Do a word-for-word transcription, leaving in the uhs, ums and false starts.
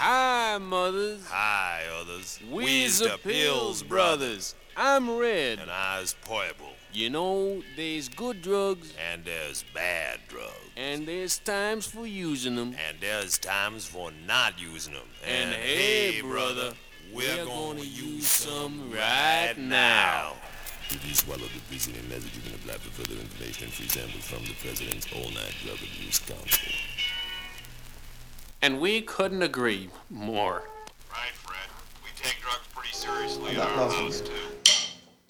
Hi, mothers. Hi, others. We's the Pills Brothers. I'm Red. And I's Poible. You know, there's good drugs. And there's bad drugs. And there's times for using them. And there's times for not using them. And, and hey, brother, we're, we're gonna, gonna use some right now. If you swallow the preceding message, you can apply for further information and free samples from the President's all-night drug abuse council. And we couldn't agree more. Right, Fred. We take drugs pretty seriously in our house, too.